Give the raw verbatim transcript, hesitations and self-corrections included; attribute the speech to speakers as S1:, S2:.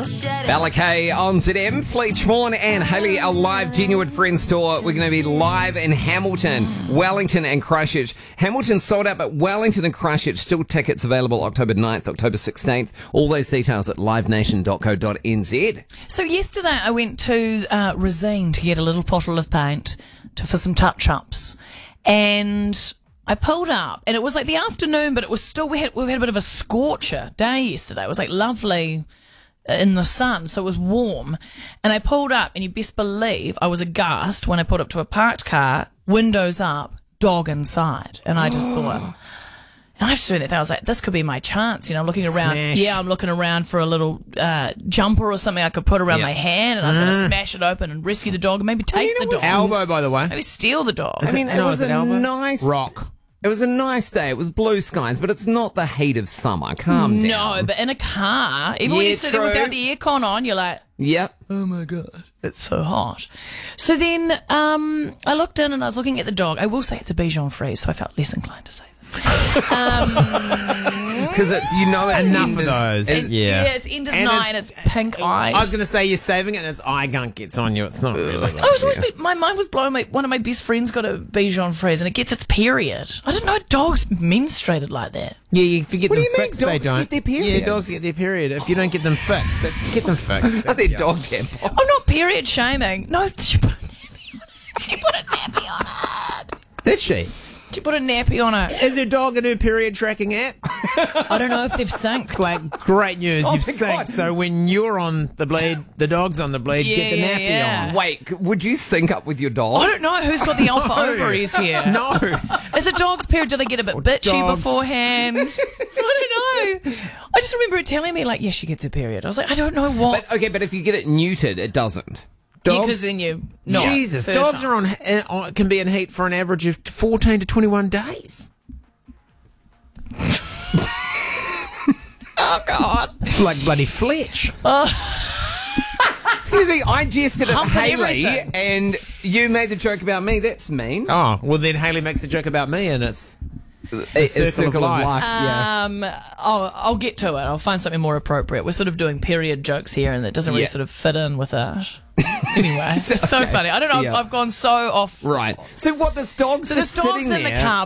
S1: Balakay on Z M, Fleet Vaughan and Hayley, our live Genuine Friends tour. We're going to be live in Hamilton, Wellington and Christchurch. Hamilton sold out, but Wellington and Christchurch, still tickets available October ninth, October sixteenth. All those details at live nation dot co dot n z.
S2: So yesterday I went to uh, Resine to get a little bottle of paint to, for some touch-ups. And I pulled up, and it was like the afternoon, but it was still, we had, we had a bit of a scorcher day yesterday. It was like lovely in the sun, so it was warm. And I pulled up, and you best believe I was aghast when I pulled up to a parked car, windows up, dog inside. And I just thought, and I just doing that thing. I was like, this could be my chance. You know, I'm looking around.
S3: Smash.
S2: Yeah, I'm looking around for a little uh, jumper or something I could put around
S1: Yeah.
S2: my hand, and I was going to smash it open and rescue the dog and maybe take
S1: you know
S2: the
S1: what's
S2: dog.
S3: Elbow, by the way.
S2: Maybe steal the dog.
S1: I mean, it
S3: No,
S1: was
S3: is
S1: a
S3: it elbow?
S1: nice
S3: Rock.
S1: It was a nice day. It was blue skies, but it's not the heat of summer. Calm
S2: No,
S1: down.
S2: but in a car, even when
S1: Yeah,
S2: you sit there
S1: true.
S2: without the aircon on, you're like,
S1: Yep.
S2: oh my God, it's so hot. So then um, I looked in and I was looking at the dog. I will say it's a Bichon Frise, so I felt less inclined to say that.
S1: Because it's, you know, it's
S3: Enough of
S1: Ender's-
S3: those.
S1: it's-
S2: Yeah,
S3: Yeah.
S2: it's Ender's
S3: And
S2: Night and
S3: it's-
S2: it's pink eyes.
S3: I was going to say you're saving it and its eye gunk gets on you. It's not really. Like,
S2: I was always been, my mind was blown. My, one of my best friends got a Bichon Frise and it gets its period. I didn't know dogs menstruated like that.
S3: yeah, if you get
S1: What do
S3: them
S1: you mean
S3: fixed, they
S1: dogs
S3: don't.
S1: get their periods?
S3: Yeah, dogs get their period. If you don't get them fixed, that's get them fixed.
S1: Are
S3: That's-
S1: they
S3: yeah.
S1: dog tampons?
S2: I'm not period shaming. No, she put a nappy on it. She put a nappy on it.
S3: Did she?
S2: She put a nappy on it.
S3: Is her dog in her period tracking app?
S2: I don't know if they've synced.
S3: It's like, great news,
S1: Oh
S3: you've
S1: my
S3: synced.
S1: God.
S3: So when you're on the blade, the dog's on the blade, get the
S2: Yeah,
S3: nappy
S2: yeah.
S3: on.
S1: Wait, c- would you sync up with your dog?
S2: I don't know who's got the alpha ovaries here.
S3: No.
S2: Is a dog's period? Do they get a bit bitchy
S3: dogs.
S2: beforehand? I don't know. I just remember it telling me like, yes, she gets a period. I was like, I don't know what.
S1: But, okay, but if you get it neutered, it doesn't.
S2: Because
S3: Dogs,
S2: then you not
S3: Jesus,
S2: fertile.
S3: dogs are on, uh, on can be in heat for an average of fourteen to twenty-one days.
S2: Oh God.
S3: It's like bloody Fletch.
S1: Excuse me, I jested at
S2: Humping
S1: Hayley
S2: everything.
S1: and you made the joke about me. That's mean.
S3: Oh, well then Hayley makes a joke about me and it's
S1: A, a
S3: circle of life.
S1: yeah.
S2: Um, I'll, I'll get to it. I'll find something more appropriate. We're sort of doing period jokes here, and it doesn't really
S1: Yeah.
S2: sort of fit in with that. Anyway, it's so funny. I don't know if
S1: Yeah.
S2: I've gone so off.
S1: Right. So what, this dog's
S2: So
S1: just
S2: this dog's
S1: sitting
S2: in the
S1: there.
S2: car